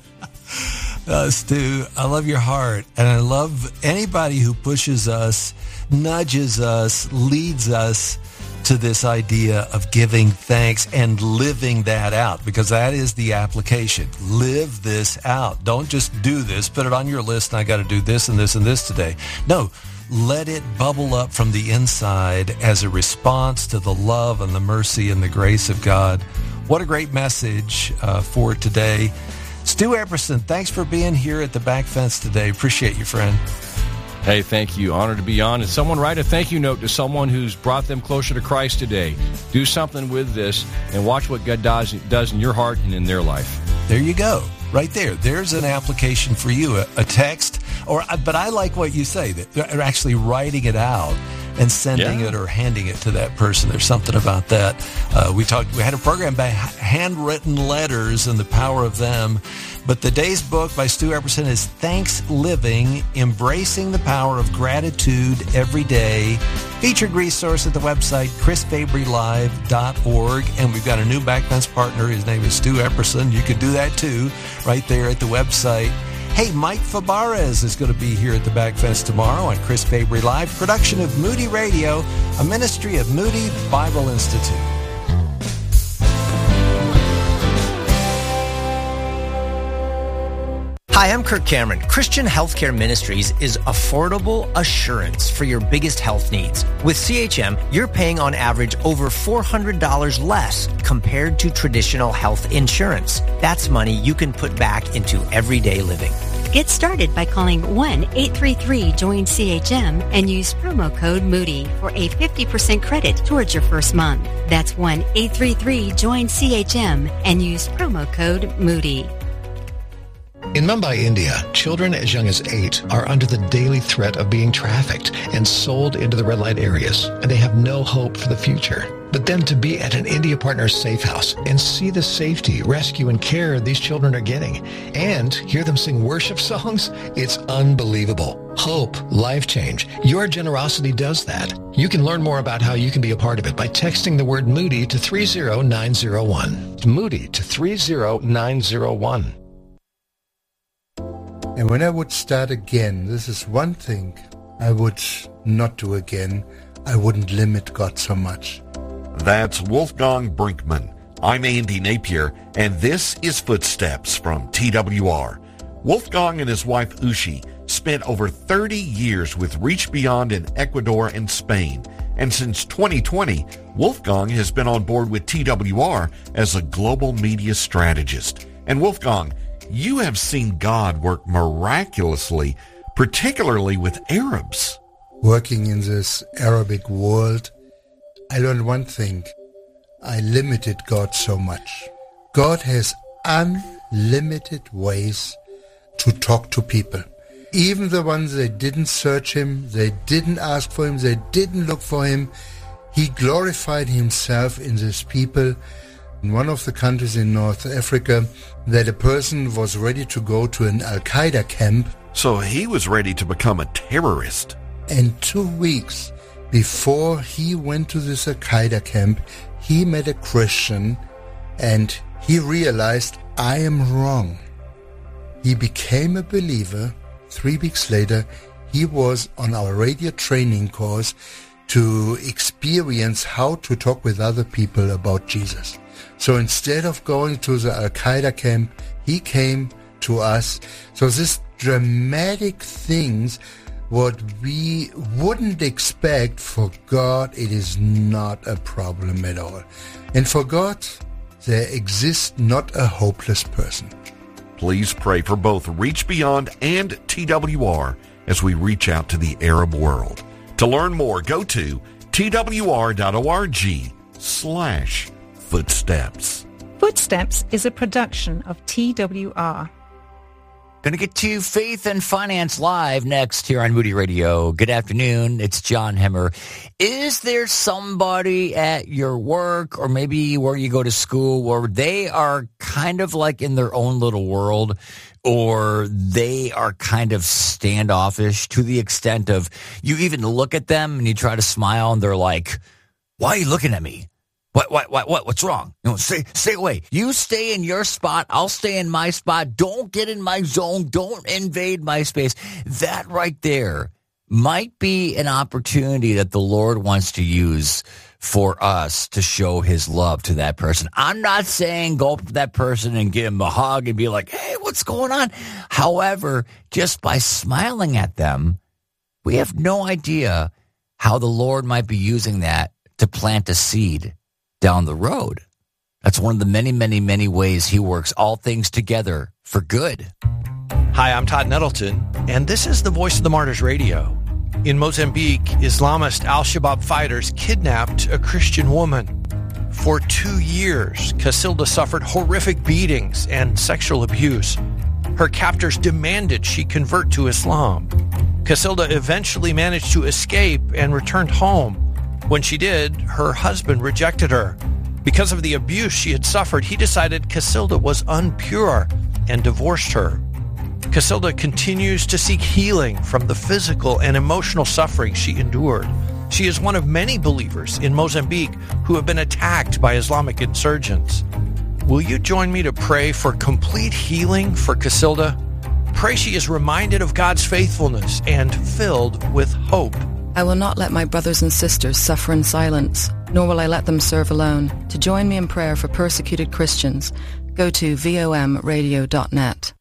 Uh, Stu, I love your heart, and I love anybody who pushes us, nudges us, leads us to this idea of giving thanks and living that out, because that is the application. Live this out. Don't just do this, put it on your list, and I got to do this and this and this today. No, let it bubble up from the inside as a response to the love and the mercy and the grace of God. What a great message uh, for today. Stu Epperson, thanks for being here at the Back Fence today. Appreciate you, friend. Hey, thank you. Honored to be on. And someone write a thank you note to someone who's brought them closer to Christ today. Do something with this and watch what God does, does in your heart and in their life. There you go. Right there. There's an application for you, a, a text. Or, but I like what you say, that they're actually writing it out and sending yeah. it or handing it to that person. There's something about that. Uh, we talked. We had a program about handwritten letters and the power of them. But the day's book by Stu Epperson is Thanks Living, Embracing the Power of Gratitude Every Day. Featured resource at the website chris fabry live dot org. And we've got a new Backfence partner. His name is Stu Epperson. You can do that too right there at the website. Hey, Mike Fabarez is going to be here at the Backfence tomorrow on Chris Fabry Live, production of Moody Radio, a ministry of Moody Bible Institute. Hi, I'm Kirk Cameron. Christian Healthcare Ministries is affordable assurance for your biggest health needs. With C H M, you're paying on average over four hundred dollars less compared to traditional health insurance. That's money you can put back into everyday living. Get started by calling one eight three three join C H M and use promo code Moody for a fifty percent credit towards your first month. That's one eight three three join C H M and use promo code Moody. In Mumbai, India, children as young as eight are under the daily threat of being trafficked and sold into the red light areas, and they have no hope for the future. But then to be at an India Partners Safe House and see the safety, rescue, and care these children are getting, and hear them sing worship songs, it's unbelievable. Hope, life change. Your generosity does that. You can learn more about how you can be a part of it by texting the word Moody to three zero nine zero one. Moody to three zero nine zero one. And when I would start again, this is one thing I would not do again. I wouldn't limit God so much. That's Wolfgang Brinkman. I'm Andy Napier, and this is Footsteps from T W R. Wolfgang and his wife Ushi spent over thirty years with Reach Beyond in Ecuador and Spain, and since twenty twenty, Wolfgang has been on board with T W R as a global media strategist. And Wolfgang, you have seen God work miraculously, particularly with Arabs. Working in this Arabic world, I learned one thing. I limited God so much. God has unlimited ways to talk to people. Even the ones they didn't search him, they didn't ask for him, they didn't look for him. He glorified himself in these people. In one of the countries in North Africa, that a person was ready to go to an Al-Qaeda camp. So he was ready to become a terrorist. And two weeks before he went to this Al-Qaeda camp, he met a Christian and he realized, I am wrong. He became a believer. Three weeks later, he was on our radio training course to experience how to talk with other people about Jesus. So instead of going to the Al-Qaeda camp, he came to us. So this dramatic things, what we wouldn't expect, for God, it is not a problem at all. And for God, there exists not a hopeless person. Please pray for both Reach Beyond and T W R as we reach out to the Arab world. To learn more, go to twr.org slash footsteps. Footsteps is a production of T W R. Going to get to Faith and Finance Live next here on Moody Radio. Good afternoon. It's John Hemmer. Is there somebody at your work or maybe where you go to school where they are kind of like in their own little world, or they are kind of standoffish to the extent of you even look at them and you try to smile and they're like, why are you looking at me? What, what, what, what, what's wrong? You know, stay, stay away. You stay in your spot. I'll stay in my spot. Don't get in my zone. Don't invade my space. That right there might be an opportunity that the Lord wants to use for us to show his love to that person. I'm not saying go up to that person and give him a hug and be like, hey, what's going on? However, just by smiling at them, we have no idea how the Lord might be using that to plant a seed down the road. That's one of the many, many, many ways he works all things together for good. Hi, I'm Todd Nettleton, and this is the Voice of the Martyrs Radio. In Mozambique, Islamist al-Shabaab fighters kidnapped a Christian woman. For two years, Casilda suffered horrific beatings and sexual abuse. Her captors demanded she convert to Islam. Casilda eventually managed to escape and returned home. When she did, her husband rejected her. Because of the abuse she had suffered, he decided Casilda was impure and divorced her. Casilda continues to seek healing from the physical and emotional suffering she endured. She is one of many believers in Mozambique who have been attacked by Islamic insurgents. Will you join me to pray for complete healing for Casilda? Pray she is reminded of God's faithfulness and filled with hope. I will not let my brothers and sisters suffer in silence, nor will I let them serve alone. To join me in prayer for persecuted Christians, go to V O M radio dot net.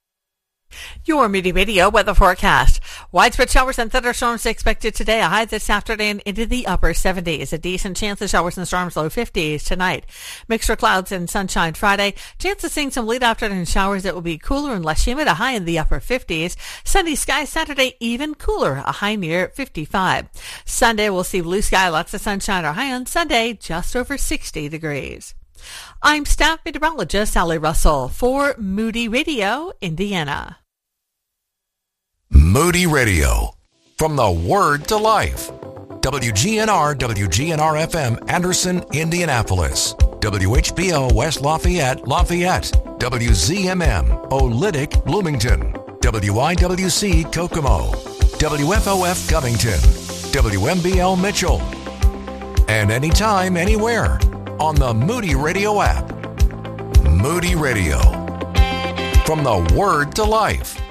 Your Moody Radio weather forecast. Widespread showers and thunderstorms expected today. A high this afternoon into the upper seventies. A decent chance of showers and storms, low fifties tonight. Mixture clouds and sunshine Friday. Chance of seeing some late afternoon showers. It will be cooler and less humid. A high in the upper fifties. Sunny skies Saturday, even cooler. A high near fifty-five. Sunday we'll see blue sky, lots of sunshine. Our high on Sunday just over sixty degrees. I'm staff meteorologist Sally Russell for Moody Radio, Indiana. Moody Radio, from the Word to Life. W G N R, W G N R F M, Anderson, Indianapolis. W H B O, West Lafayette, Lafayette. W Z M M, Olytic, Bloomington. W I W C, Kokomo. W F O F, Covington. W M B L, Mitchell. And anytime, anywhere on the Moody Radio app. Moody Radio. From the Word to Life.